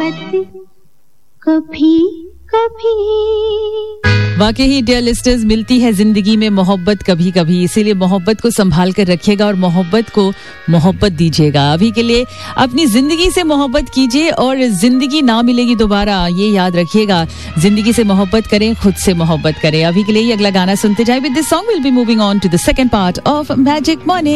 मोहब्बत कभी कभी। वाकई डियर लिस्टर्स, मिलती है जिंदगी में मोहब्बत कभी कभी, इसीलिए मोहब्बत को संभाल कर रखिएगा और मोहब्बत को मोहब्बत दीजिएगा। अभी के लिए अपनी जिंदगी से मोहब्बत कीजिए और जिंदगी ना मिलेगी दोबारा, ये याद रखिएगा। जिंदगी से मोहब्बत करें, खुद से मोहब्बत करें। अभी के लिए अगला गाना सुनते जाए। With this song will be moving on to the second part of magic morning.